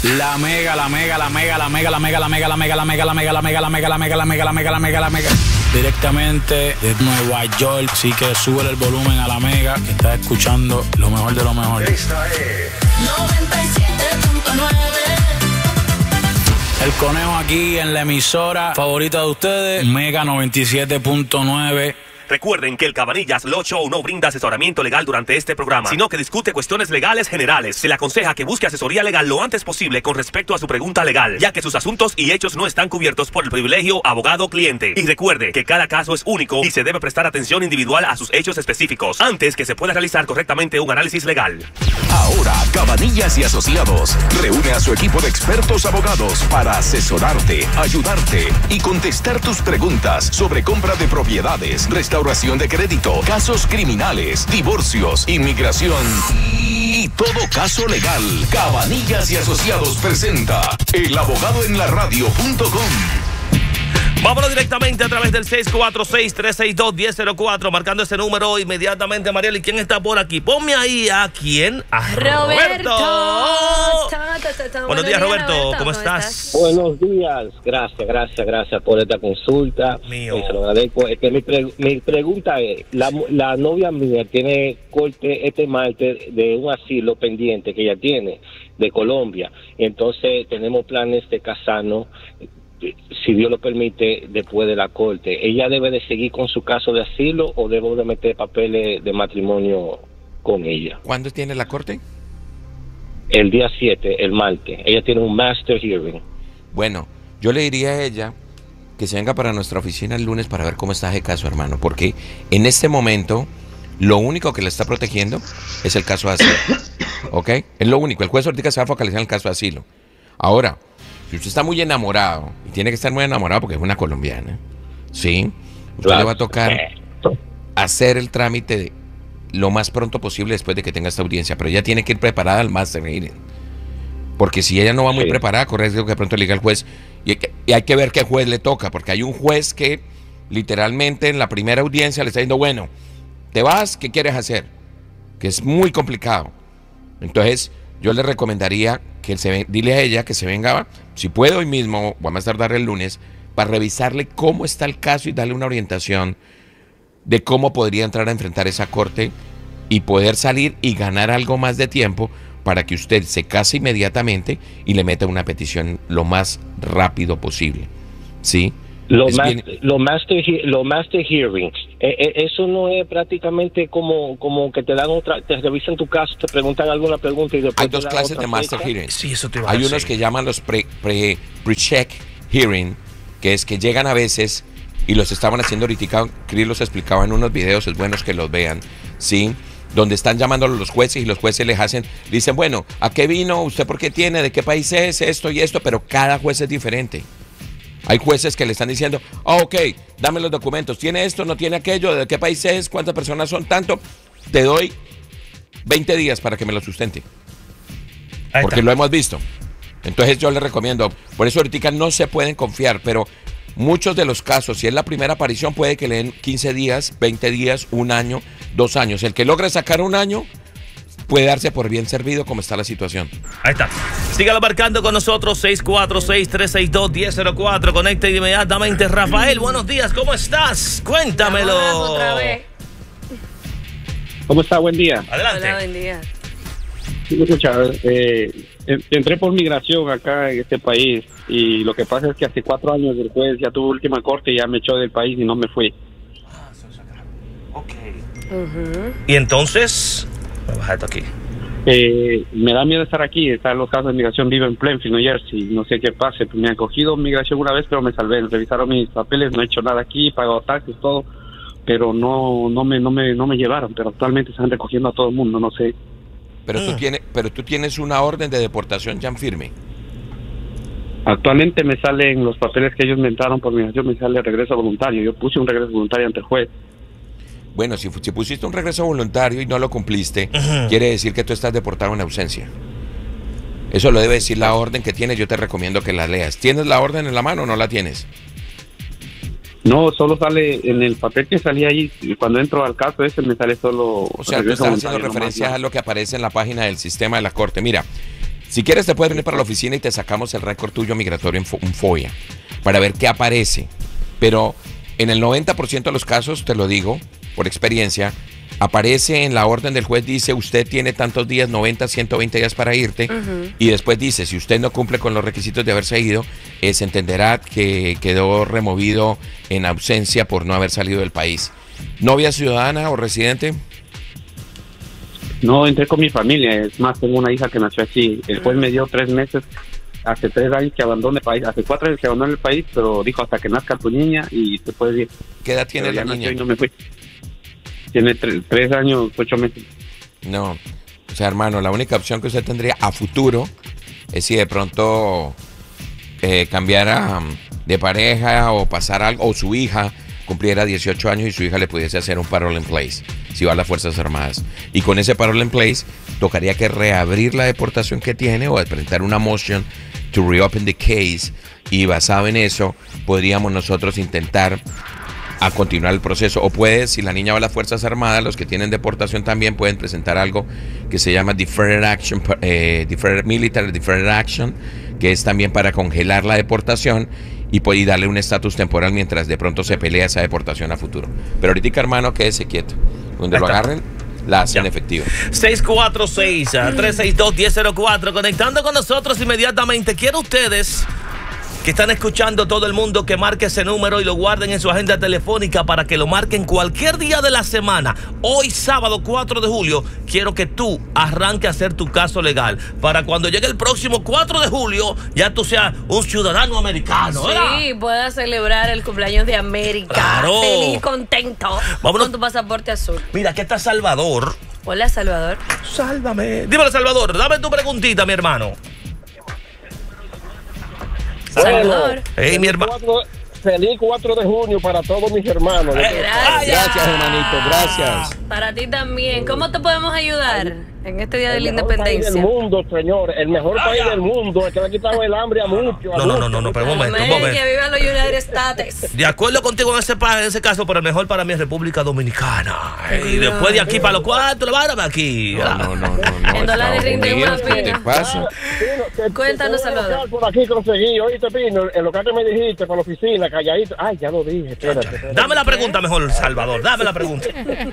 La mega, la mega, la mega, la mega, la mega, la mega, la mega, la mega, la mega, la mega, la mega, la mega, la mega, la mega, la mega, la mega. Directamente de Nueva York, sí que sube el volumen a la mega, que está escuchando lo mejor de lo mejor. Esta es 97.9. El Conejo aquí en la emisora favorita de ustedes, Mega 97.9. Recuerden que el Cabanillas Law Show no brinda asesoramiento legal durante este programa, sino que discute cuestiones legales generales. Se le aconseja que busque asesoría legal lo antes posible con respecto a su pregunta legal, ya que sus asuntos y hechos no están cubiertos por el privilegio abogado-cliente. Y recuerde que cada caso es único y se debe prestar atención individual a sus hechos específicos antes que se pueda realizar correctamente un análisis legal. Ahora, Cabanillas y Asociados reúne a su equipo de expertos abogados para asesorarte, ayudarte y contestar tus preguntas sobre compra de propiedades, restauración de crédito, casos criminales, divorcios, inmigración y todo caso legal. Cabanillas y Asociados presenta elabogadoenlaradio.com. Vámonos directamente a través del 646-362-1004, marcando ese número inmediatamente, Mariel. ¿Y quién está por aquí? Ponme ahí a quién. A Roberto. Buenos días, Roberto. ¿Cómo estás? Buenos días. Gracias por esta consulta. Mío. Se lo agradezco. Mi pregunta es, la novia mía tiene corte este martes de un asilo pendiente que ella tiene de Colombia. Entonces tenemos planes de casarnos, si Dios lo permite, después de la corte. ¿Ella debe de seguir con su caso de asilo o debo de meter papeles de matrimonio con ella? ¿Cuándo tiene la corte? El día 7, el martes. Ella tiene un master hearing. Bueno, yo le diría a ella que se venga para nuestra oficina el lunes para ver cómo está ese caso, hermano, porque en este momento lo único que le está protegiendo es el caso de asilo. ¿Ok? Es lo único. El juez ahorita se va a focalizar en el caso de asilo. Ahora, si usted está muy enamorado, y tiene que estar muy enamorado porque es una colombiana, ¿sí? Usted le va a tocar hacer el trámite lo más pronto posible después de que tenga esta audiencia, pero ella tiene que ir preparada al master hearing. Porque si ella no va muy preparada, corre el riesgo que de pronto le diga al juez, y hay que ver qué juez le toca, porque hay un juez que literalmente en la primera audiencia le está diciendo, bueno, te vas, ¿qué quieres hacer? Que es muy complicado. Entonces, yo le recomendaría que dile a ella que se venga, si puede hoy mismo, vamos a tardar el lunes, para revisarle cómo está el caso y darle una orientación de cómo podría entrar a enfrentar esa corte y poder salir y ganar algo más de tiempo para que usted se case inmediatamente y le meta una petición lo más rápido posible. ¿Sí? Los master hearings, eso no es prácticamente como que te dan te revisan tu caso, te preguntan alguna pregunta y después hay dos clases de master hearings. Sí, eso te va a Hay decir. unos que llaman los pre-check hearing, que es que llegan a veces y los estaban haciendo ahorita, Cris los explicaba en unos videos, es bueno que los vean, ¿sí? Donde están llamando a los jueces y los jueces dicen, bueno, ¿a qué vino? ¿Usted por qué tiene? ¿De qué país es? Esto y esto, pero cada juez es diferente. Hay jueces que le están diciendo, ok, dame los documentos, ¿tiene esto, no tiene aquello? ¿De qué país es? ¿Cuántas personas son? Tanto, te doy 20 días para que me lo sustente. Porque lo hemos visto. Entonces yo le recomiendo, por eso ahorita no se pueden confiar, pero muchos de los casos, si es la primera aparición, puede que le den 15 días, 20 días, 1 año, 2 años. El que logre sacar 1 año puede darse por bien servido como está la situación. Ahí está. Sígalo marcando con nosotros, 646-362-1004. Conecte inmediatamente. Rafael, buenos días, ¿cómo estás? Cuéntamelo. Otra vez. ¿Cómo está? Buen día. Adelante. Hola, buen día. Sí, me escucha, entré por migración acá en este país y lo que pasa es que hace 4 años el juez ya tuvo última corte y ya me echó del país y no me fui. Ok. Y entonces, voy a bajar esto aquí. Me da miedo estar aquí, están los casos de migración, vivo en Plainfield, New Jersey, no sé qué pase, me han cogido migración una vez pero me salvé, revisaron mis papeles, no he hecho nada aquí, pagado taxes, todo, pero no me llevaron, pero actualmente están recogiendo a todo el mundo, no sé. Pero tú tienes una orden de deportación ya en firme. Actualmente me salen los papeles que ellos inventaron por migración, me sale regreso voluntario, yo puse un regreso voluntario ante el juez. Bueno, si pusiste un regreso voluntario y no lo cumpliste, quiere decir que tú estás deportado en ausencia. Eso lo debe decir la orden que tienes, yo te recomiendo que la leas. ¿Tienes la orden en la mano o no la tienes? No, solo sale en el papel que salía ahí, cuando entro al caso ese me sale solo... O sea, tú estás haciendo referencia a lo que aparece en la página del sistema de la corte. Mira, Si quieres te puedes venir para la oficina y te sacamos el récord tuyo migratorio en un FOIA para ver qué aparece. Pero en el 90% de los casos, te lo digo por experiencia, aparece en la orden del juez, dice usted tiene tantos días, 90, 120 días para irte, y después dice, si usted no cumple con los requisitos de haberse ido, se entenderá que quedó removido en ausencia por no haber salido del país. ¿Novia ciudadana o residente? No, entré con mi familia, es más, tengo una hija que nació así. El juez me dio 3 meses, hace 3 años que abandone el país, hace 4 años que abandone el país, pero dijo hasta que nazca tu niña y te puedes ir. ¿Qué edad tiene la niña? Y no me fui. Tiene 3 años, 8 meses. No, o sea, hermano, la única opción que usted tendría a futuro es si de pronto cambiara de pareja o pasar algo, o su hija cumpliera 18 años y su hija le pudiese hacer un parole in place, si va a las Fuerzas Armadas. Y con ese parole in place, tocaría que reabrir la deportación que tiene o presentar una motion to reopen the case, y basado en eso, podríamos nosotros intentar a continuar el proceso. O puede, si la niña va a las Fuerzas Armadas, los que tienen deportación también pueden presentar algo que se llama Deferred Action, Military Deferred Action, que es también para congelar la deportación y darle un estatus temporal mientras de pronto se pelea esa deportación a futuro. Pero ahorita, hermano, quédese quieto. Donde lo agarren, la hacen efectiva. 646-362-1004, conectando con nosotros inmediatamente. Quiero ustedes que están escuchando, todo el mundo, que marque ese número y lo guarden en su agenda telefónica para que lo marquen cualquier día de la semana. Hoy, sábado 4 de julio, quiero que tú arranques a hacer tu caso legal para cuando llegue el próximo 4 de julio, ya tú seas un ciudadano americano, ¿verdad? Sí, puedas celebrar el cumpleaños de América. Claro. Feliz, contento. Vámonos. Con tu pasaporte azul. Mira, aquí está Salvador. Hola, Salvador. Sálvame. Dímelo, Salvador, dame tu preguntita, mi hermano. Salvador. Hey, mi hermano. Feliz 4 de junio para todos mis hermanos. Gracias, hermanito, gracias. Para ti también. ¿Cómo te podemos ayudar en este día de la El mejor independencia? país del mundo, señor. El mejor país del mundo. El que le ha quitado el hambre a muchos. No, pero un momento. Que vivan los United States. De acuerdo contigo en ese caso, pero el mejor para mí es República Dominicana. Y después de aquí para los cuartos, le van a dar aquí. No. En dólares rinde una ¿Qué te pina. pasa? Cuéntanos, Salvador. Por aquí conseguí, oíste, Pino, el local que me dijiste para la oficina, calladito. Ay, ya lo dije, espérate. Dame la pregunta mejor, Salvador. Dame la pregunta.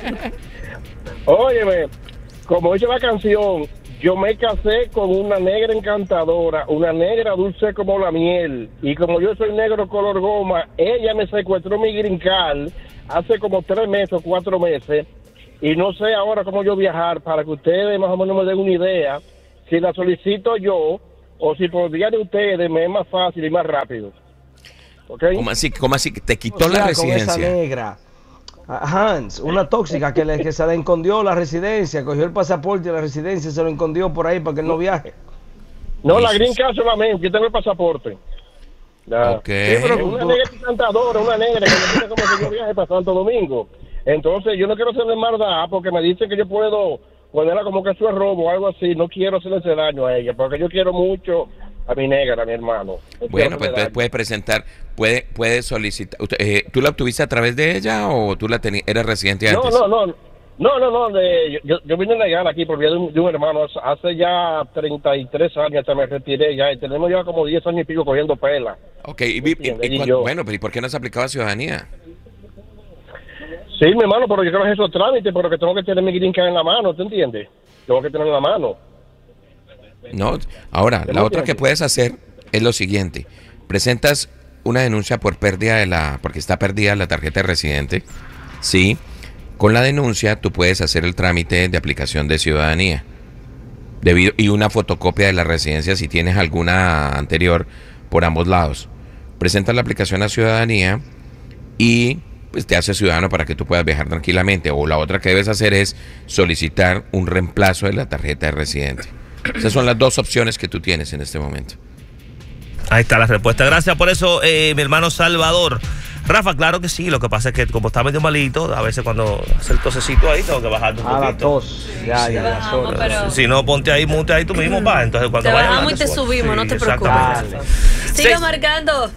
Óyeme, como dice la canción, yo me casé con una negra encantadora, una negra dulce como la miel, y como yo soy negro color goma, ella me secuestró mi green card hace como 3 meses o 4 meses, y no sé ahora cómo yo viajar, para que ustedes más o menos me den una idea, si la solicito yo, o si por vía de ustedes me es más fácil y más rápido. ¿Okay? ¿Cómo así? Que te quitó la residencia? Con esa negra. Hans, una tóxica que se le escondió la residencia, cogió el pasaporte y la residencia se lo escondió por ahí para que él no viaje. No, la green card solamente, yo tengo el pasaporte. Ok. Sí, pero una negra encantadora, una negra que me dice como que yo viaje para Santo Domingo. Entonces yo no quiero hacerle maldad porque me dicen que yo puedo ponerla como que eso es robo o algo así. No quiero hacerle ese daño a ella porque yo quiero mucho a mi negra, a mi hermano. Bueno, pues entonces puede presentar, puede solicitar. ¿Tú la obtuviste a través de ella o tú la eras residente antes? No. Yo vine legal aquí por vía de un hermano hace ya 33 años, hasta me retiré ya. Y tenemos ya como 10 años y pico cogiendo pela. Ok, bueno, pero ¿y por qué no se aplicaba ciudadanía? Sí, mi hermano, pero yo quiero hacer esos trámites, pero que tengo que tener mi green card en la mano, ¿te entiendes? Tengo que tener en la mano. No, ahora, la otra que puedes hacer es lo siguiente. Presentas una denuncia por pérdida porque está perdida la tarjeta de residente. Sí, con la denuncia tú puedes hacer el trámite de aplicación de ciudadanía. Y una fotocopia de la residencia si tienes alguna anterior por ambos lados. Presentas la aplicación a ciudadanía y pues te hace ciudadano para que tú puedas viajar tranquilamente. O la otra que debes hacer es solicitar un reemplazo de la tarjeta de residente. Esas son las 2 opciones que tú tienes en este momento. Ahí está la respuesta. Gracias por eso, mi hermano Salvador. Rafa, claro que sí. Lo que pasa es que como está medio malito, a veces cuando hace el tosecito ahí, tengo que bajarte un poquito. La tos. Ya, bajamos, pero... Si no, ponte ahí tú mismo, pa. Entonces, cuando te vayas bajamos y te subimos, no te preocupes. Siga marcando.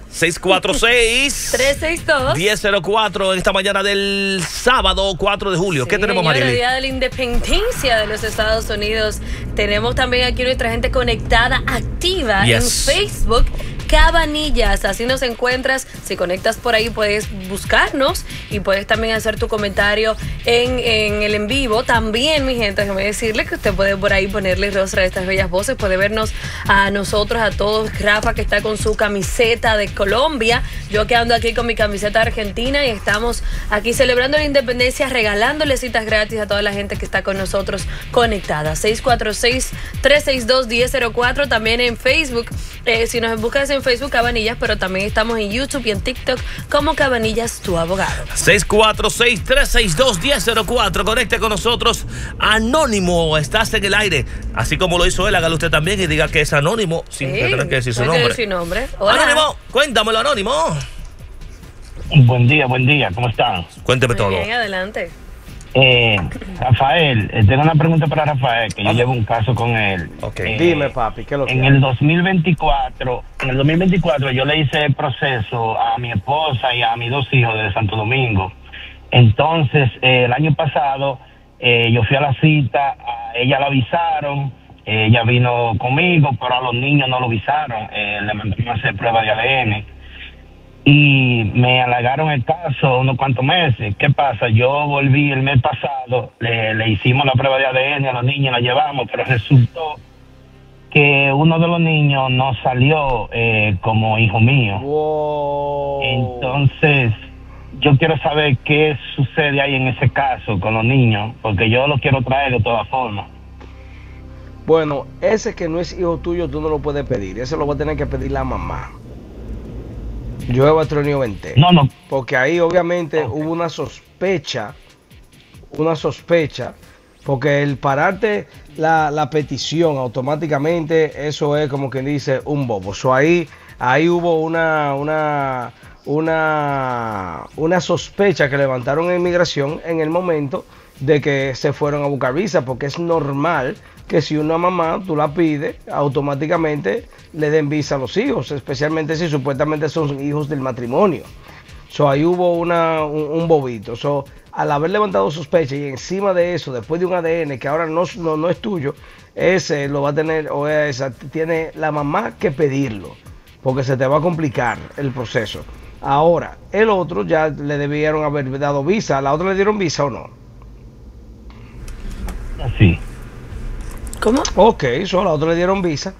646-362-1004 en esta mañana del sábado 4 de julio. ¿Qué tenemos, Marieli? El Día de la Independencia de los Estados Unidos. Tenemos también aquí nuestra gente conectada, activa en Facebook. Cabanillas, así nos encuentras. Si conectas por ahí puedes buscarnos y puedes también hacer tu comentario en el en vivo. También, mi gente, déjame decirle que usted puede por ahí ponerle rostro a estas bellas voces, puede vernos a nosotros, a todos. Rafa, que está con su camiseta de Colombia, yo que ando aquí con mi camiseta argentina, y estamos aquí celebrando la independencia, regalándole citas gratis a toda la gente que está con nosotros conectada. 646-362-1004, también en Facebook. Si nos buscas en Facebook, Cabanillas, pero también estamos en YouTube y en TikTok como Cabanillas, tu abogado. 646-362-1004. Conecte con nosotros. Anónimo, estás en el aire. Así como lo hizo él, hágalo usted también y diga que es anónimo sin tener que decir su nombre. Hola. Anónimo, cuéntamelo, Anónimo. Buen día, ¿cómo están? Cuénteme todo. Bien, adelante. Rafael, tengo una pregunta para Rafael, que yo llevo un caso con él. Dime, papi, ¿qué es lo que en el 2024 yo le hice el proceso a mi esposa y a mis 2 hijos de Santo Domingo. Entonces, el año pasado, yo fui a la cita, a ella la avisaron, ella vino conmigo, pero a los niños no lo avisaron, le mandaron a hacer prueba de ADN. Y me alargaron el caso unos cuantos meses. ¿Qué pasa? Yo volví el mes pasado, le hicimos la prueba de ADN a los niños, la llevamos, pero resultó que uno de los niños no salió como hijo mío. Wow. Entonces, yo quiero saber qué sucede ahí en ese caso con los niños, porque yo los quiero traer de todas formas. Bueno, ese que no es hijo tuyo, tú no lo puedes pedir. Ese lo va a tener que pedir la mamá. Yo he Batronio Vente. No. Porque ahí obviamente hubo una sospecha, porque el pararte la petición automáticamente, eso es como quien dice un bobo. So, ahí hubo una sospecha que levantaron en inmigración en el momento de que se fueron a buscar visa, porque es normal que si una mamá tú la pides, automáticamente le den visa a los hijos, especialmente si supuestamente son hijos del matrimonio. So, ahí hubo un bobito. So, al haber levantado sospecha y encima de eso, después de un ADN que ahora no es tuyo, ese lo va a tener, o esa tiene la mamá que pedirlo, porque se te va a complicar el proceso. Ahora, el otro ya le debieron haber dado visa. ¿A la otra le dieron visa o no? Sí. ¿Cómo? Ok, a la otra le dieron visa.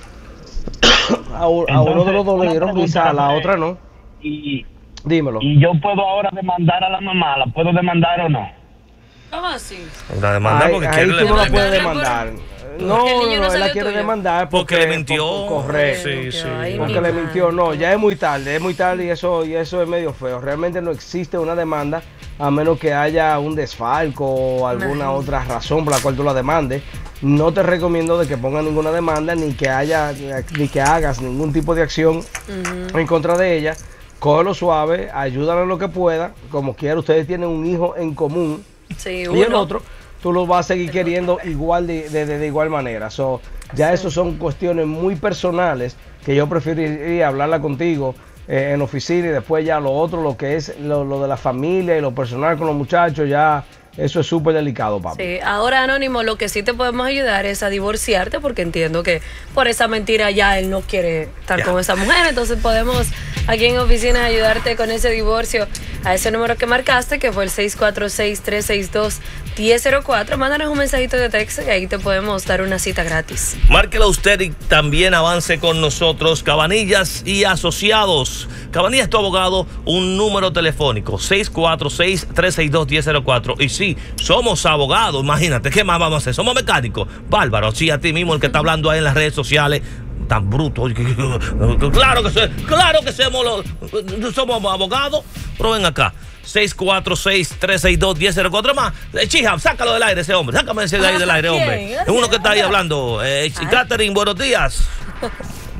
A uno de los dos le dieron visa, a la otra no. Dímelo. ¿Y yo puedo ahora demandar a la mamá? ¿La puedo demandar o no? ¿Cómo así? La demanda porque ahí quiere tú no la puedes demandar. No, él la quiere demandar porque le mintió. Correcto. Sí. Porque le mintió. No, ya es muy tarde y eso es medio feo. Realmente no existe una demanda a menos que haya un desfalco o alguna otra razón por la cual tú la demandes. No te recomiendo de que pongas ninguna demanda ni que hagas ningún tipo de acción en contra de ella. Cógelo suave, ayúdalo en lo que pueda. Como quiera, ustedes tienen un hijo en común. Sí, y el otro tú lo vas a seguir queriendo igual de igual manera. Ya eso son cuestiones muy personales que yo preferiría hablarla contigo en oficina, y después ya lo otro, lo que es lo de la familia y lo personal con los muchachos, ya eso es súper delicado, papá. Sí, ahora, Anónimo, lo que sí te podemos ayudar es a divorciarte, porque entiendo que por esa mentira ya él no quiere estar con esa mujer. Entonces podemos aquí en oficinas ayudarte con ese divorcio a ese número que marcaste, que fue el 646-362-1004. Mándanos un mensajito de texto y ahí te podemos dar una cita gratis. Márquelo usted y también avance con nosotros. Cabanillas y Asociados. Cabanillas, tu abogado, un número telefónico, 646-362-1004. Y sí, somos abogados, imagínate, ¿qué más vamos a hacer? Somos mecánicos. Bárbaro, sí, a ti mismo el que está hablando ahí en las redes sociales, tan bruto. Claro que somos abogados, pero ven acá. 646-362-1004 más. Chija, sácalo del aire ese hombre. Sácame ese de ahí del aire, hombre. Es uno que está ahí hablando. Catherine, buenos días.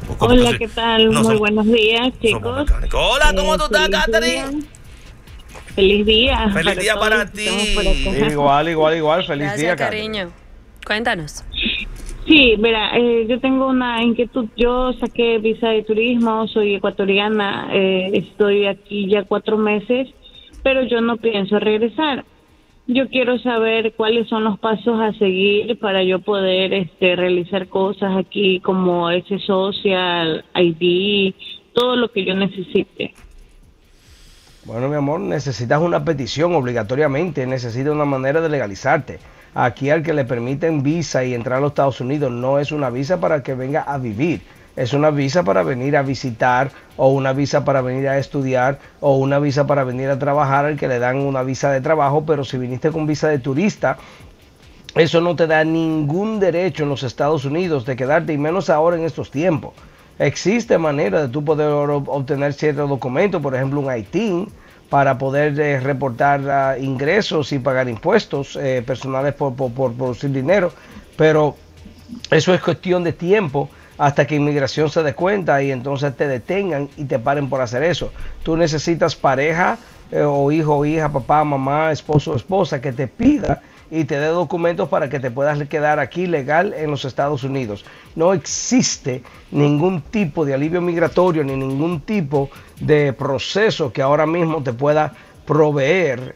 Hola, ¿qué tal? Muy buenos días, chicos. Hola, ¿cómo tú estás, Catherine? Feliz día. Feliz día para ti. Igual. Feliz Gracias, día, cariño. Cuéntanos. Sí, mira, yo tengo una inquietud. Yo saqué visa de turismo, soy ecuatoriana, estoy aquí ya 4 meses, pero yo no pienso regresar. Yo quiero saber cuáles son los pasos a seguir para yo poder realizar cosas aquí como ese social, ID, todo lo que yo necesite. Bueno, mi amor, necesitas una petición obligatoriamente, necesitas una manera de legalizarte. Aquí al que le permiten visa y entrar a los Estados Unidos no es una visa para que venga a vivir. Es una visa para venir a visitar, o una visa para venir a estudiar, o una visa para venir a trabajar, al que le dan una visa de trabajo. Pero si viniste con visa de turista, eso no te da ningún derecho en los Estados Unidos de quedarte, y menos ahora en estos tiempos. Existe manera de tú poder obtener ciertos documentos, por ejemplo un ITIN, para poder reportar ingresos y pagar impuestos personales por producir dinero, pero eso es cuestión de tiempo hasta que inmigración se dé cuenta y entonces te detengan y te paren por hacer eso. Tú necesitas pareja o hijo o hija, papá, mamá, esposo o esposa que te pida y te dé documentos para que te puedas quedar aquí legal en los Estados Unidos. No existe ningún tipo de alivio migratorio ni ningún tipo de proceso que ahora mismo te pueda proveer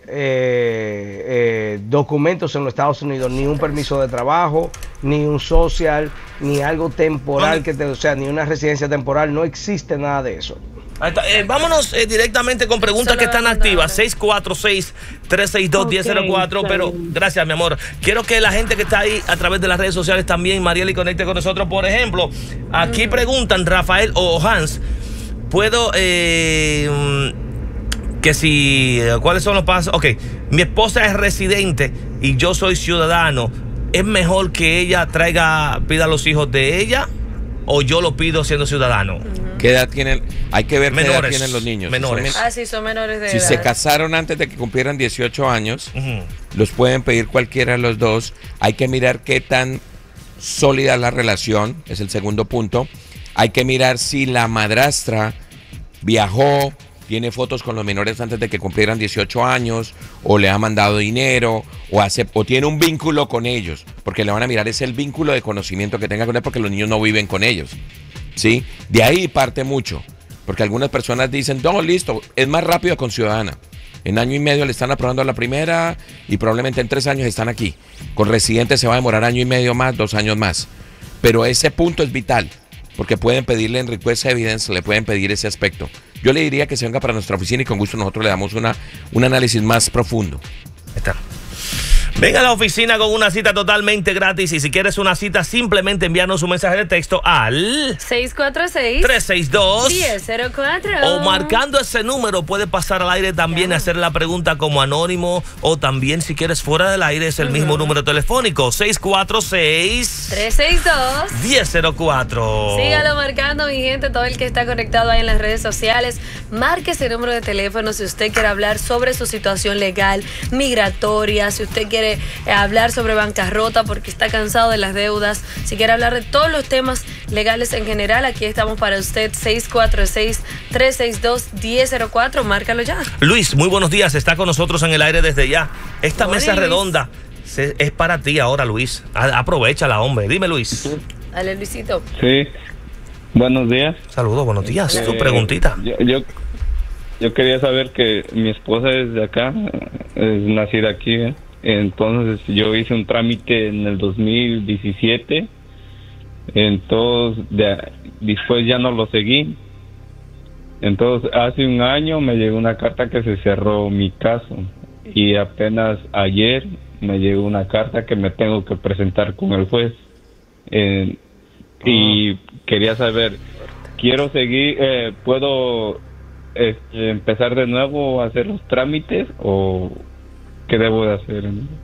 documentos en los Estados Unidos, ni un permiso de trabajo, ni un social, ni algo temporal, ni una residencia temporal. No existe nada de eso. Vámonos directamente con preguntas que están activas. 646-362-1004. Pero gracias, mi amor. Quiero que la gente que está ahí a través de las redes sociales también, Marieli, conecte con nosotros. Por ejemplo, aquí preguntan Rafael o Hans, ¿puedo cuáles son los pasos? Ok, mi esposa es residente y yo soy ciudadano. ¿Es mejor que ella pida a los hijos de ella o yo lo pido siendo ciudadano? ¿Qué edad tienen? Hay que ver qué edad tienen los niños. Menores. Sí, son menores de edad. Si se casaron antes de que cumplieran 18 años, los pueden pedir cualquiera de los dos. Hay que mirar qué tan sólida es la relación, es el segundo punto. Hay que mirar si la madrastra viajó, tiene fotos con los menores antes de que cumplieran 18 años, o le ha mandado dinero, o tiene un vínculo con ellos, porque le van a mirar es el vínculo de conocimiento que tenga con él, porque los niños no viven con ellos, ¿sí? De ahí parte mucho, porque algunas personas dicen, no, listo, es más rápido con ciudadana. En año y medio le están aprobando la primera y probablemente en 3 años están aquí. Con residentes se va a demorar año y medio más, 2 años más. Pero ese punto es vital, porque pueden pedirle en request evidence, le pueden pedir ese aspecto. Yo le diría que se venga para nuestra oficina y con gusto nosotros le damos un análisis más profundo. Está. Venga a la oficina con una cita totalmente gratis, y si quieres una cita, simplemente envíanos un mensaje de texto al 646-362-1004 o marcando ese número puede pasar al aire también, hacer la pregunta como anónimo, o también si quieres fuera del aire es el mismo número telefónico, 646-362-1004. Sígalo marcando, mi gente, todo el que está conectado ahí en las redes sociales, marque ese número de teléfono si usted quiere hablar sobre su situación legal, migratoria, si usted quiere hablar sobre bancarrota porque está cansado de las deudas, si quiere hablar de todos los temas legales en general, aquí estamos para usted. 646-362-1004, márcalo ya. Luis, muy buenos días, está con nosotros en el aire desde ya. Esta mesa redonda es para ti ahora, Luis. Aprovechala, hombre. Dime, Luis. Dale, Luisito. Sí, buenos días. Saludos, buenos días. Tu preguntita. Yo quería saber que mi esposa es de acá, es nacida aquí, Entonces yo hice un trámite en el 2017, entonces después ya no lo seguí. Entonces hace un año me llegó una carta que se cerró mi caso, y apenas ayer me llegó una carta que me tengo que presentar con el juez. Y quería saber, quiero seguir, ¿puedo empezar de nuevo a hacer los trámites o qué debo de hacer?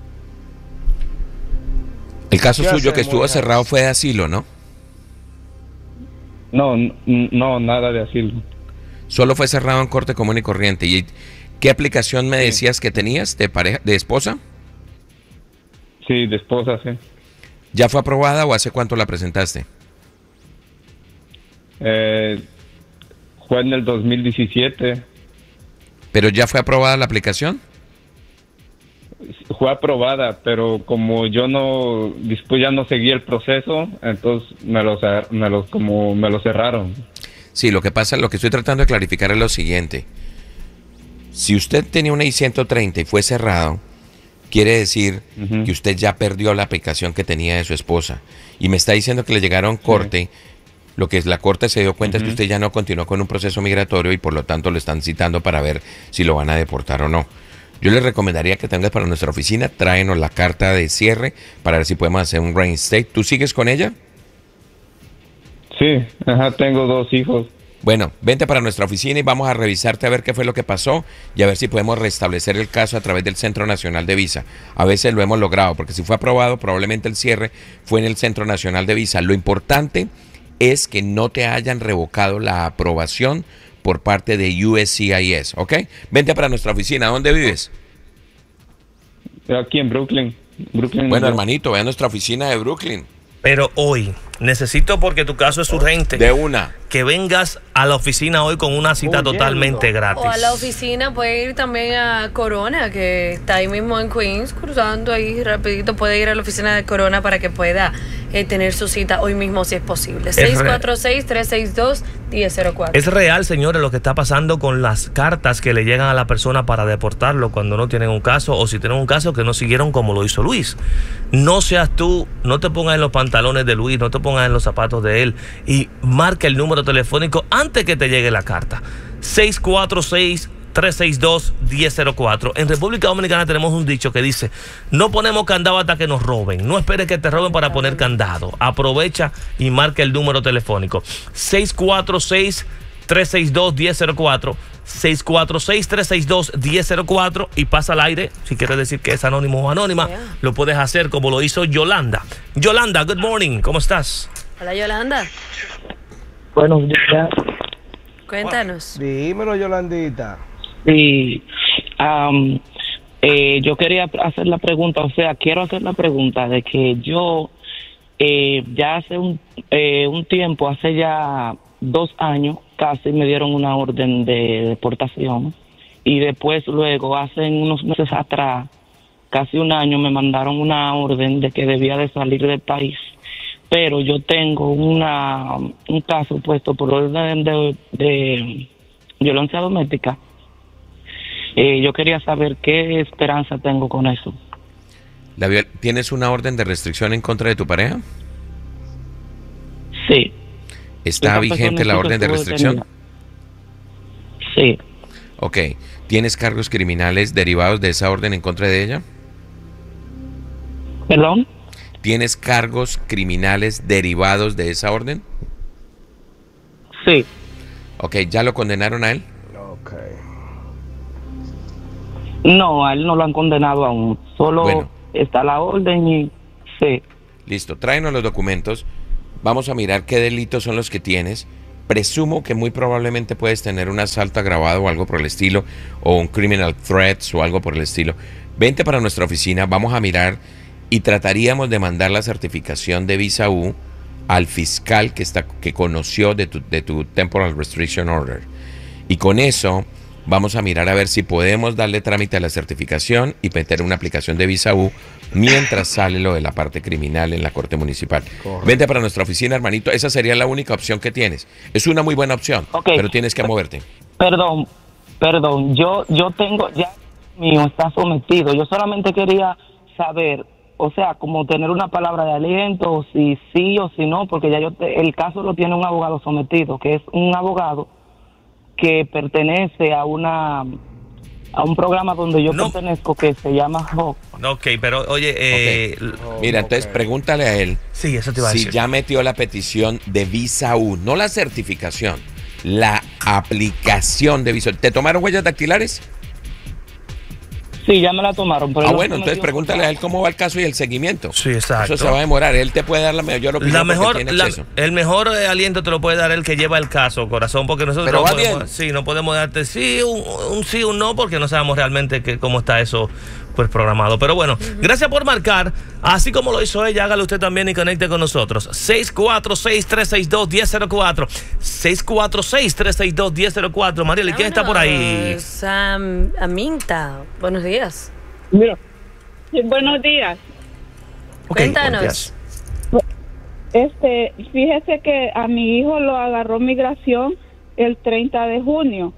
El caso suyo que estuvo cerrado fue de asilo, ¿no? No, nada de asilo. Solo fue cerrado en corte común y corriente. ¿Y qué aplicación me decías que tenías de pareja, de esposa? Sí, de esposa, sí. ¿Ya fue aprobada o hace cuánto la presentaste? Fue en el 2017. ¿Pero ya fue aprobada la aplicación? Fue aprobada, pero como yo no, después ya no seguí el proceso, entonces me lo cerraron. Sí, lo que pasa, lo que estoy tratando de clarificar es lo siguiente. Si usted tenía una I-130 y fue cerrado, quiere decir que usted ya perdió la aplicación que tenía de su esposa. Y me está diciendo que le llegaron corte. Lo que la corte se dio cuenta es que usted ya no continuó con un proceso migratorio y por lo tanto lo están citando para ver si lo van a deportar o no. Yo le recomendaría que tengas para nuestra oficina, tráenos la carta de cierre para ver si podemos hacer un reinstate. ¿Tú sigues con ella? Sí, tengo 2 hijos. Bueno, vente para nuestra oficina y vamos a revisarte a ver qué fue lo que pasó y a ver si podemos restablecer el caso a través del Centro Nacional de Visa. A veces lo hemos logrado, porque si fue aprobado, probablemente el cierre fue en el Centro Nacional de Visa. Lo importante es que no te hayan revocado la aprobación por parte de USCIS, ¿ok? Vente para nuestra oficina. ¿Dónde vives? Aquí en Brooklyn. Bueno, hermanito, ve a nuestra oficina de Brooklyn. Pero hoy necesito, porque tu caso es urgente, de una, que vengas a la oficina hoy con una cita totalmente gratis. O a la oficina, puede ir también a Corona, que está ahí mismo en Queens, cruzando ahí rapidito. Puede ir a la oficina de Corona para que pueda tener su cita hoy mismo si es posible. 646-362-1004. Es real, señores, lo que está pasando con las cartas que le llegan a la persona para deportarlo cuando no tienen un caso, o si tienen un caso que no siguieron como lo hizo Luis. No seas tú, no te pongas en los pantalones de Luis, no te pongas en los zapatos de él, y marca el número telefónico antes que te llegue la carta. 646-362-1004. En República Dominicana tenemos un dicho que dice: no ponemos candado hasta que nos roben. No esperes que te roben para poner candado. Aprovecha y marca el número telefónico 646-362-1004. 646-362-1004 y pasa al aire. Si quieres decir que es anónimo o anónima, lo puedes hacer como lo hizo Yolanda. Yolanda, good morning, ¿cómo estás? Hola, Yolanda. Buenos días. Cuéntanos. Dímelo, Yolandita. Sí, yo quería hacer la pregunta, quiero hacer la pregunta de que yo ya hace un tiempo, hace ya 2 años, casi me dieron una orden de deportación, y después luego, hace unos meses atrás, casi 1 año, me mandaron una orden de que debía de salir del país. Pero yo tengo un caso puesto por orden de violencia doméstica. Yo quería saber qué esperanza tengo con eso. ¿Tienes una orden de restricción en contra de tu pareja? Sí. ¿Está vigente la orden de restricción? Sí. Ok. ¿Tienes cargos criminales derivados de esa orden en contra de ella? ¿Perdón? ¿Tienes cargos criminales derivados de esa orden? Sí. Ok, ¿ya lo condenaron a él? Ok. No, a él no lo han condenado aún. Solo está la orden y sí. Listo, tráenos los documentos. Vamos a mirar qué delitos son los que tienes. Presumo que muy probablemente puedes tener un asalto agravado o algo por el estilo, o un criminal threats o algo por el estilo. Vente para nuestra oficina, vamos a mirar y trataríamos de mandar la certificación de Visa U al fiscal que conoció de tu Temporal Restriction Order. Y con eso vamos a mirar a ver si podemos darle trámite a la certificación y meter una aplicación de Visa U mientras sale lo de la parte criminal en la Corte Municipal. Correcto. Vente para nuestra oficina, hermanito. Esa sería la única opción que tienes. Es una muy buena opción, pero tienes que moverte. Perdón. Yo tengo, ya mío está sometido. Yo solamente quería saber, como tener una palabra de aliento, si sí o si no, porque ya el caso lo tiene un abogado sometido, que es un abogado que pertenece a un programa donde yo pertenezco, que se llama HOC. Ok, pero oye, mira, entonces pregúntale a él sí, eso te iba a decir. Ya metió la petición de Visa U, no la certificación, la aplicación de Visa U. ¿Te tomaron huellas dactilares? Sí, ya me la tomaron. Pero bueno, entonces pregúntale a él cómo va el caso y el seguimiento. Sí, exacto. Eso se va a demorar. Él te puede dar la mayor opinión. El mejor aliento te lo puede dar el que lleva el caso, corazón, porque nosotros pero no podemos darte un sí, un no, porque no sabemos realmente cómo está eso pues programado. Pero bueno, gracias por marcar. Así como lo hizo ella, hágalo usted también y conecte con nosotros. 646-362-1004. 646-362-1004. Mariela, ¿y quién está por ahí? Aminta. Buenos días. Mira. Buenos días. Okay, cuéntanos. Fíjese que a mi hijo lo agarró migración el 30 de junio.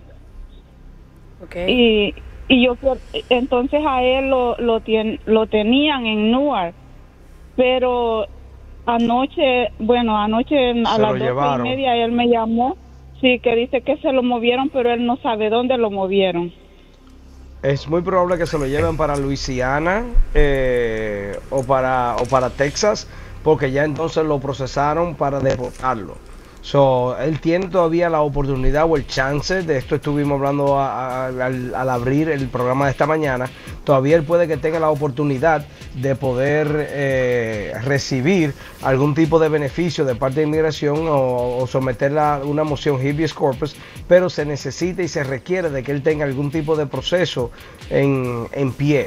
Okay. Y yo, entonces a él lo tenían en Newark, pero anoche a las 12:30 él me llamó, sí, que dice que se lo movieron, pero él no sabe dónde lo movieron. Es muy probable que se lo lleven para Luisiana o para Texas, porque ya entonces lo procesaron para deportarlo. Él tiene todavía la oportunidad o el chance, de esto estuvimos hablando al abrir el programa de esta mañana, todavía él puede que tenga la oportunidad de poder recibir algún tipo de beneficio de parte de inmigración o someterla a una moción habeas corpus, pero se necesita y se requiere de que él tenga algún tipo de proceso en pie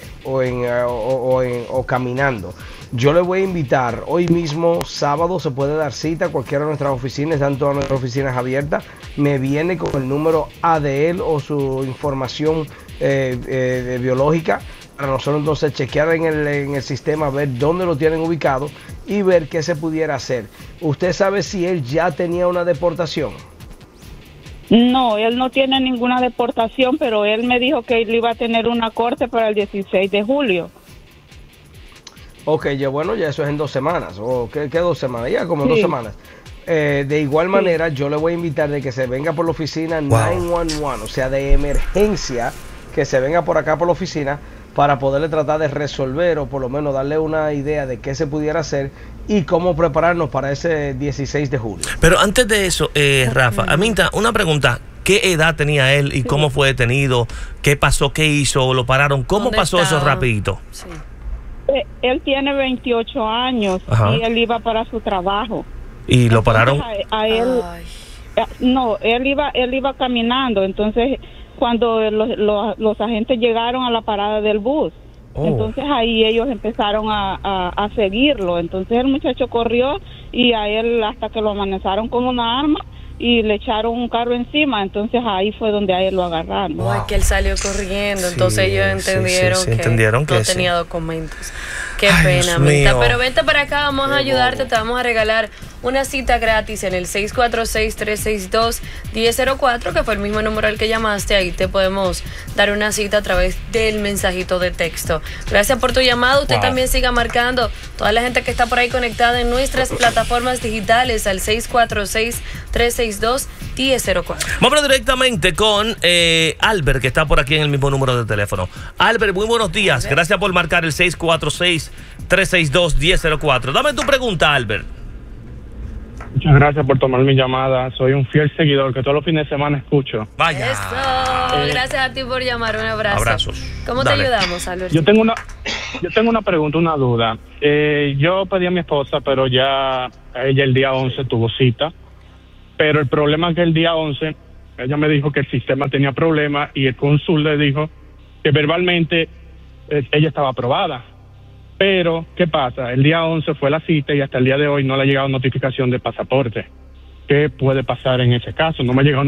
o caminando. Yo le voy a invitar hoy mismo, sábado, se puede dar cita a cualquiera de nuestras oficinas, están todas nuestras oficinas abiertas. Me viene con el número A de él o su información biológica para nosotros entonces chequear en el sistema, ver dónde lo tienen ubicado y ver qué se pudiera hacer. ¿Usted sabe si él ya tenía una deportación? No, él no tiene ninguna deportación, pero él me dijo que él iba a tener una corte para el 16 de julio. Ok, ya eso es en 2 semanas. ¿Qué 2 semanas? Ya como 2 semanas. De igual manera, yo le voy a invitar de que se venga por la oficina 911, o sea, de emergencia, que se venga por acá por la oficina para poderle tratar de resolver o por lo menos darle una idea de qué se pudiera hacer y cómo prepararnos para ese 16 de julio. Pero antes de eso, Rafa, Aminta, una pregunta. ¿Qué edad tenía él y cómo fue detenido? ¿Qué pasó? ¿Qué hizo? ¿Lo pararon? ¿Cómo pasó eso rapidito? Sí. Él tiene 28 años. Ajá. Y él iba para su trabajo. ¿Y lo pararon? A él, no, él iba caminando. Entonces, cuando los agentes llegaron a la parada del bus, entonces ahí ellos empezaron a seguirlo. Entonces el muchacho corrió y a él hasta que lo amenazaron con una arma y le echaron un carro encima, entonces ahí fue donde a él lo agarraron. Wow. Que él salió corriendo, entonces ellos entendieron que no tenía documentos. Qué pena, Aminta. Pero vente para acá, vamos a ayudarte, te vamos a regalar una cita gratis en el 646-362-1004, que fue el mismo número al que llamaste. Ahí te podemos dar una cita a través del mensajito de texto. Gracias por tu llamado. Usted también siga marcando. Toda la gente que está por ahí conectada en nuestras plataformas digitales al 646-362-1004. Vamos directamente con Albert, que está por aquí en el mismo número de teléfono. Albert, muy buenos días. Gracias por marcar el 646-362-1004. Dame tu pregunta, Albert. Muchas gracias por tomar mi llamada. Soy un fiel seguidor que todos los fines de semana escucho. Vaya. Eso. Gracias a ti por llamar. Un abrazo. Abrazos. ¿Cómo te ayudamos, Albert? Yo tengo una pregunta, una duda. Yo pedí a mi esposa, pero ya ella el día 11 tuvo cita. Pero el problema es que el día 11 ella me dijo que el sistema tenía problemas y el cónsul le dijo que verbalmente ella estaba aprobada. Pero, ¿qué pasa? El día 11 fue la cita y hasta el día de hoy no le ha llegado notificación de pasaporte. ¿Qué puede pasar en ese caso? No me ha llegado